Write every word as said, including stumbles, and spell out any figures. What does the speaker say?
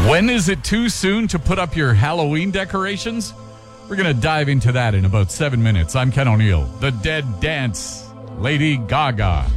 When is it too soon to put up your Halloween decorations? We're going to dive into that in about seven minutes. I'm Ken O'Neill. The Dead Dance, Lady Gaga.